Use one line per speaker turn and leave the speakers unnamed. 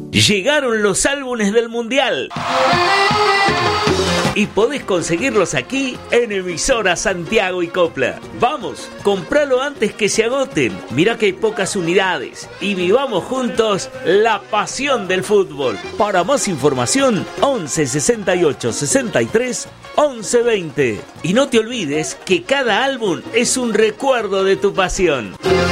Llegaron los álbumes del Mundial y podés conseguirlos aquí en Emisora Santiago y Copla. Vamos, compralo antes que se agoten. Mirá que hay pocas unidades y vivamos juntos la pasión del fútbol. Para más información, 11 68 63 11 20. Y no te olvides que cada álbum es un recuerdo de tu pasión.